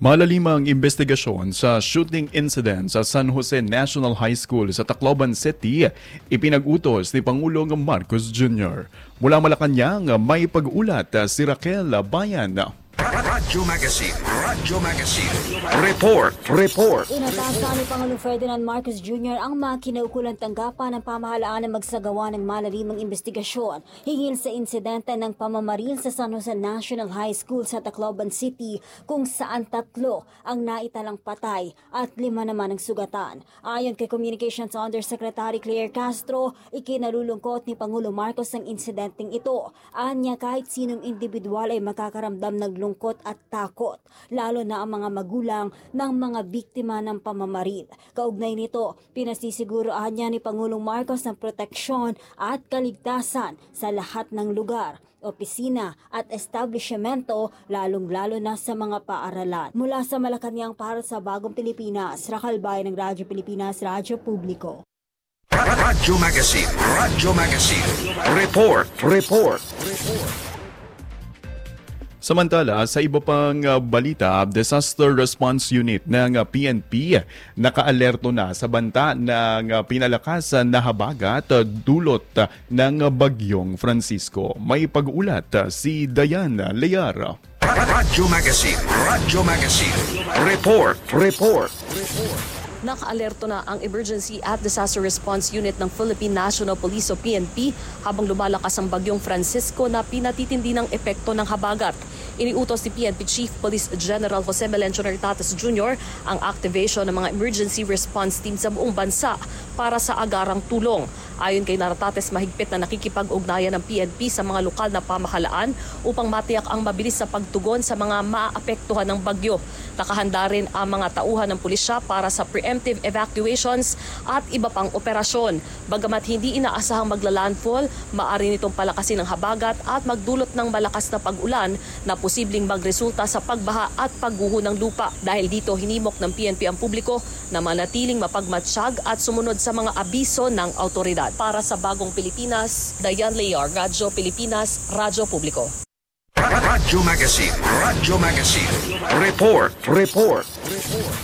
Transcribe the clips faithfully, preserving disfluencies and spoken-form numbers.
Malalim ang investigasyon sa shooting incident sa San Jose National High School sa Tacloban City, ipinag-utos ni Pangulong Marcos Junior Mula Malacanang, may pag-ulat si Raquel Bayan. Radyo Magazine, Radyo Magazine, Report, Report. Inatasan ni Pangulong Ferdinand Marcos Junior ang mga kinaukulang tanggapan ng pamahalaan na magsagawa ng malalimang investigasyon hinggil sa insidente ng pamamaril sa San Jose National High School sa Tacloban City kung saan tatlo ang naitalang patay at lima naman ang sugatan. Ayon kay Communications Undersecretary Claire Castro, ikinalulungkot ni Pangulong Marcos ang insidenteng ito. Anya kahit sinong individual ay makakaramdam ng lungkot at takot, lalo na ang mga magulang ng mga biktima ng pamamaril. Kaugnay nito, pinasisiguroan niya ni Pangulong Marcos ng proteksyon at kaligtasan sa lahat ng lugar, opisina at establishmento, lalong-lalo na sa mga paaralan. Mula sa Malacanang para sa Bagong Pilipinas, Raquel Bayan ng Radyo Pilipinas, Radyo Publiko. Radyo Magazine, Radyo Magazine, Report, Report, Report. Samantala, sa iba pang uh, balita, Disaster Response Unit ng uh, P N P nakaalerto na sa banta ng uh, pinalakasan na habagat uh, dulot uh, ng uh, Bagyong Francisco. May pag-ulat uh, si Dayan Lear. Radyo Magazine, Radyo Magazine, Report, Report, Report. Nakaalerto na ang Emergency at Disaster Response Unit ng Philippine National Police o P N P habang lumalakas ang Bagyong Francisco na pinatitindi ng epekto ng habagat. Iniutos ni P N P Chief Police General Jose Melencio Nartates Junior ang activation ng mga emergency response team sa buong bansa para sa agarang tulong. Ayon kay Nartates, mahigpit na nakikipag-ugnayan ng P N P sa mga lokal na pamahalaan upang matiyak ang mabilis na pagtugon sa mga maapektuhan ng bagyo. Nakahanda rin ang mga tauhan ng pulisya para sa preemptive evacuations at iba pang operasyon. Bagamat hindi inaasahang maglalandfall, maaari nitong palakasin ang habagat at magdulot ng malakas na pag-ulan na posibleng magresulta sa pagbaha at pagguho ng lupa. Dahil dito, hinimok ng P N P ang publiko na manatiling mapagmatsyag at sumunod sa mga abiso ng autoridad. Para sa Bagong Pilipinas, Dayan Lear, Radyo Pilipinas, Radyo Publiko. Radyo Magazine, Radyo Magazine, Report, Report, Report.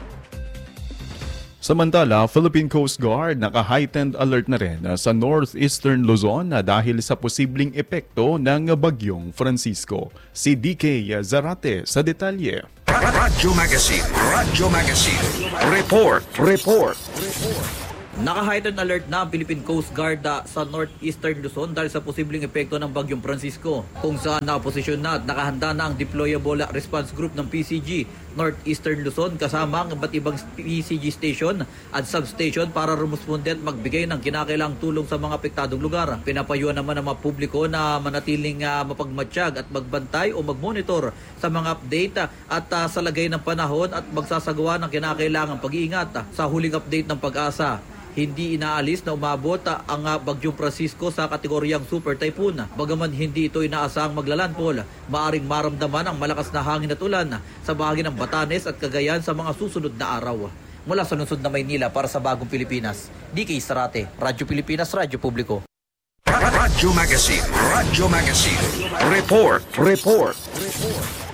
Samantala, Philippine Coast Guard naka-heightened alert na rin sa northeastern Luzon dahil sa posibleng epekto ng Bagyong Francisco. Si D K Zarate sa detalye. Radyo Magazine, Radyo Magazine, Report, Report, Report. Naka-heightened alert na ang Philippine Coast Guard uh, sa northeastern Luzon dahil sa posibleng epekto ng Bagyong Francisco, kung saan nakaposisyon na at nakahanda na ang deployable response group ng P C G Northeastern Luzon kasama ang iba't ibang P C G station at substation para rumusponde at magbigay ng kinakailangang tulong sa mga apektadong lugar. Pinapayuhan naman ng mga publiko na manatiling uh, mapagmatsyag at magbantay o magmonitor sa mga update uh, at uh, sa lagay ng panahon at magsasagawa ng kinakailangang pag-iingat. Uh, sa huling update ng Pag-asa, hindi inaalis na umabot ang Bagyong Francisco sa kategoryang super typhoon. Bagaman hindi ito inaasahang maglalandfall, maaring maramdaman ang malakas na hangin at ulan sa bahagi ng Batanes at Cagayan sa mga susunod na araw. Mula sa lungsod na Maynila para sa Bagong Pilipinas, D K Zarate, Radyo Pilipinas, Radyo Publiko. Radyo Magazine, Radyo Magazine, Report, Report, Report.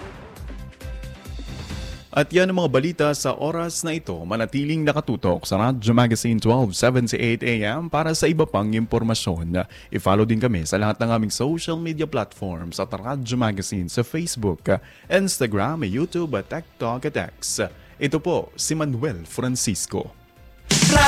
At yan ang mga balita sa oras na ito. Manatiling nakatutok sa Radyo Magazine twelve seventy-eight A M para sa iba pang impormasyon. I-follow din kami sa lahat ng aming social media platforms at Radyo Magazine sa Facebook, Instagram, YouTube, TikTok at X. Ito po si Manuel Francisco.